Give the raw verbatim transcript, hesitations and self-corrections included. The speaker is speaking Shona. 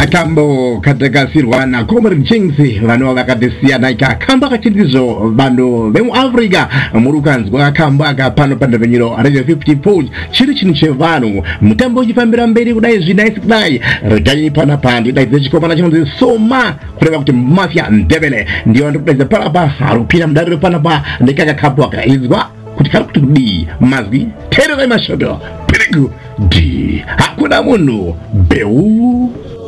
Akambo katakasirwa na Comrade Jinsi vano vakadesiya naika kamba kachitizo bando vemu Africa murukanzwa akamba akapano pandavenyiro radio fifty point chiri chinu chevanu mutambo uchifambira mberi kudai zvinaisi kudai regai pana pandi dai zechikomana chinonzi Soma kureva kuti mafia ndebele ndiyo ndikudaiza palapa harupira mudariro panapa ndikaka kapu akaizwa kuti kari kuti kudi mazwi tereka mashoto pirigu di hakuna munhu beu